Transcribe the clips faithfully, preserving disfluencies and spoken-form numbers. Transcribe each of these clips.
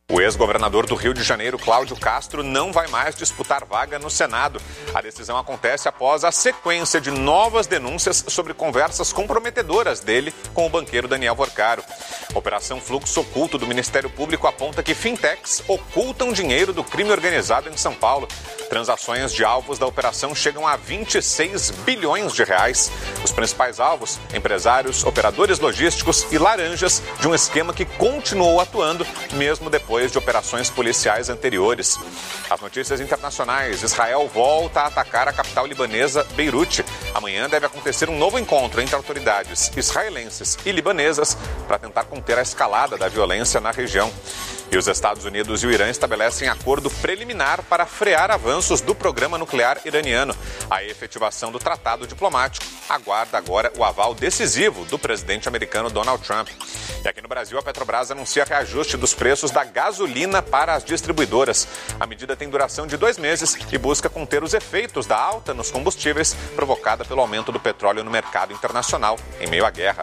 O ex-governador do Rio de Janeiro, Cláudio Castro, não vai mais disputar vaga no Senado. A decisão acontece após a sequência de novas denúncias sobre conversas comprometedoras dele com o banqueiro Daniel Vorcaro. A Operação Fluxo Oculto do Ministério Público aponta que fintechs ocultam dinheiro do crime organizado em São Paulo. Transações de alvos da operação chegam a vinte e seis bilhões de reais. Os principais alvos, empresários, operadores logísticos e laranjas de um esquema que continuou atuando mesmo depois de operações policiais anteriores. As notícias internacionais: Israel volta a atacar a capital libanesa, Beirute. Amanhã deve acontecer um novo encontro entre autoridades israelenses e libanesas para tentar conter a escalada da violência na região. E os Estados Unidos e o Irã estabelecem acordo preliminar para frear avanços do programa nuclear iraniano. A efetivação do tratado diplomático aguarda agora o aval decisivo do presidente americano Donald Trump. E aqui no Brasil, a Petrobras anuncia reajuste dos preços da gasolina para as distribuidoras. A medida tem duração de dois meses e busca conter os efeitos da alta nos combustíveis provocada pelo aumento do petróleo no mercado internacional em meio à guerra.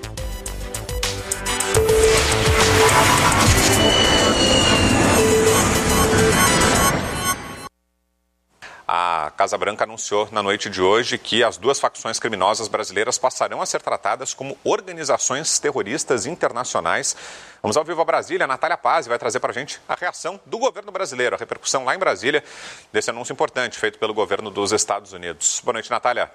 A Casa Branca anunciou na noite de hoje que as duas facções criminosas brasileiras passarão a ser tratadas como organizações terroristas internacionais. Vamos ao vivo a Brasília. A Natália Paz vai trazer para a gente a reação do governo brasileiro, a repercussão lá em Brasília desse anúncio importante feito pelo governo dos Estados Unidos. Boa noite, Natália.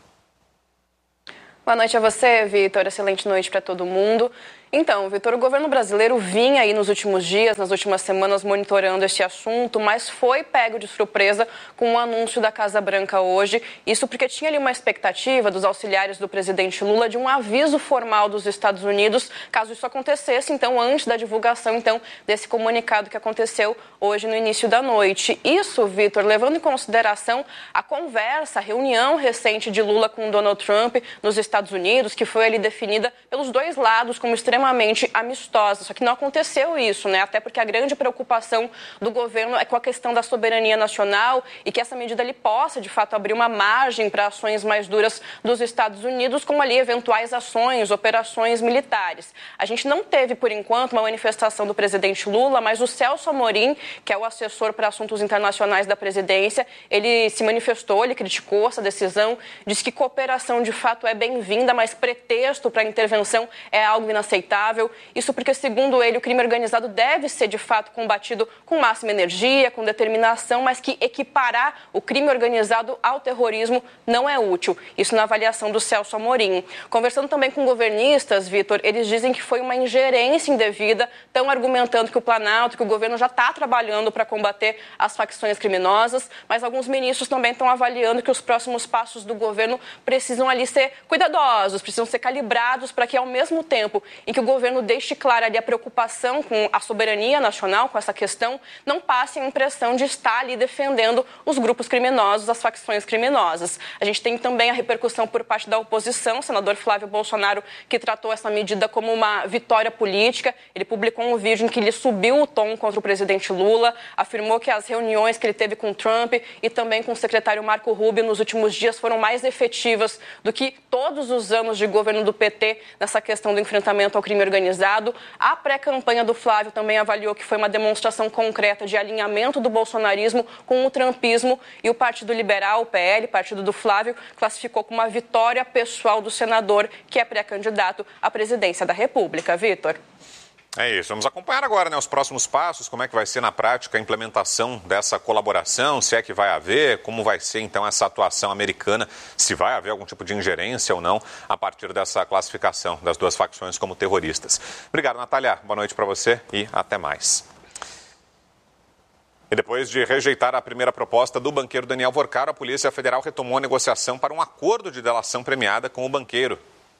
Boa noite a você, Vitor. Excelente noite para todo mundo. Então, Vitor, o governo brasileiro vinha aí nos últimos dias, nas últimas semanas, monitorando este assunto, mas foi pego de surpresa com o anúncio da Casa Branca hoje. Isso porque tinha ali uma expectativa dos auxiliares do presidente Lula de um aviso formal dos Estados Unidos, caso isso acontecesse, então, antes da divulgação, então, desse comunicado que aconteceu hoje no início da noite. Isso, Vitor, levando em consideração a conversa, a reunião recente de Lula com Donald Trump nos Estados Unidos, que foi ali definida pelos dois lados como extremamente amistosa, só que não aconteceu isso, né? Até porque a grande preocupação do governo é com a questão da soberania nacional e que essa medida ali possa, de fato, abrir uma margem para ações mais duras dos Estados Unidos, como ali eventuais ações, operações militares. A gente não teve, por enquanto, uma manifestação do presidente Lula, mas o Celso Amorim, que é o assessor para assuntos internacionais da presidência, ele se manifestou, ele criticou essa decisão, disse que cooperação, de fato, é bem-vinda, mas pretexto para intervenção é algo inaceitável. Isso porque, segundo ele, o crime organizado deve ser, de fato, combatido com máxima energia, com determinação, mas que equiparar o crime organizado ao terrorismo não é útil. Isso na avaliação do Celso Amorim. Conversando também com governistas, Vitor, eles dizem que foi uma ingerência indevida, estão argumentando que o Planalto, que o governo já está trabalhando para combater as facções criminosas, mas alguns ministros também estão avaliando que os próximos passos do governo precisam ali ser cuidadosos, precisam ser calibrados para que, ao mesmo tempo em que o governo deixe clara ali a preocupação com a soberania nacional, com essa questão, não passe a impressão de estar ali defendendo os grupos criminosos, as facções criminosas. A gente tem também a repercussão por parte da oposição, o senador Flávio Bolsonaro, que tratou essa medida como uma vitória política. Ele publicou um vídeo em que ele subiu o tom contra o presidente Lula, afirmou que as reuniões que ele teve com Trump e também com o secretário Marco Rubio nos últimos dias foram mais efetivas do que todos os anos de governo do P T nessa questão do enfrentamento ao crime organizado. A pré-campanha do Flávio também avaliou que foi uma demonstração concreta de alinhamento do bolsonarismo com o trumpismo, e o Partido Liberal, o P L, partido do Flávio, classificou como uma vitória pessoal do senador, que é pré-candidato à presidência da República. Vitor. É isso, vamos acompanhar agora, né, os próximos passos, como é que vai ser na prática a implementação dessa colaboração, se é que vai haver, como vai ser então essa atuação americana, se vai haver algum tipo de ingerência ou não a partir dessa classificação das duas facções como terroristas. Obrigado, Natália, boa noite para você e até mais. E depois de rejeitar a primeira proposta do banqueiro Daniel Vorcaro, a Polícia Federal retomou a negociação para um acordo de delação premiada com o banqueiro.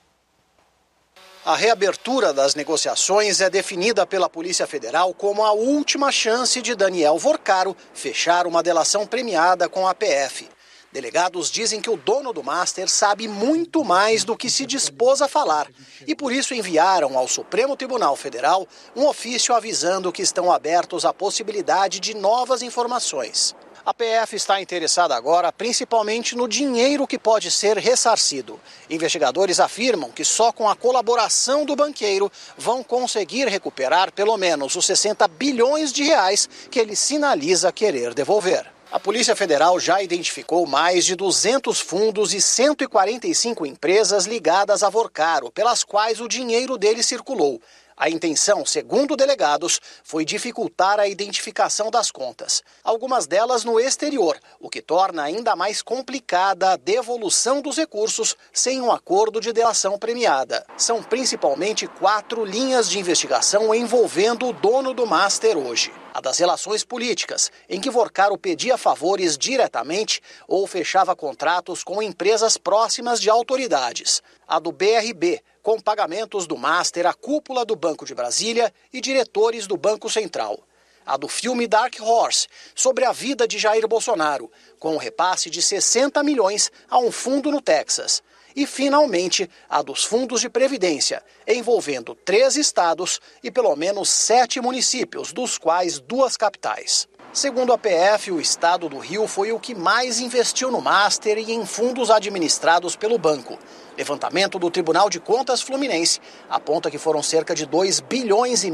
A reabertura das negociações é definida pela Polícia Federal como a última chance de Daniel Vorcaro fechar uma delação premiada com a P F. Delegados dizem que o dono do Master sabe muito mais do que se dispôs a falar e por isso enviaram ao Supremo Tribunal Federal um ofício avisando que estão abertos à possibilidade de novas informações. A P F está interessada agora principalmente no dinheiro que pode ser ressarcido. Investigadores afirmam que só com a colaboração do banqueiro vão conseguir recuperar pelo menos os sessenta bilhões de reais que ele sinaliza querer devolver. A Polícia Federal já identificou mais de duzentos fundos e cento e quarenta e cinco empresas ligadas a Vorcaro, pelas quais o dinheiro dele circulou. A intenção, segundo delegados, foi dificultar a identificação das contas, algumas delas no exterior, o que torna ainda mais complicada a devolução dos recursos sem um acordo de delação premiada. São principalmente quatro linhas de investigação envolvendo o dono do Master hoje. A das relações políticas, em que Vorcaro pedia favores diretamente ou fechava contratos com empresas próximas de autoridades. A do B R B, com pagamentos do Master à cúpula do Banco de Brasília e diretores do Banco Central. A do filme Dark Horse, sobre a vida de Jair Bolsonaro, com um repasse de sessenta milhões a um fundo no Texas. E, finalmente, a dos fundos de previdência, envolvendo três estados e pelo menos sete municípios, dos quais duas capitais. Segundo a P F, o estado do Rio foi o que mais investiu no Master e em fundos administrados pelo banco. Levantamento do Tribunal de Contas Fluminense aponta que foram cerca de dois bilhões e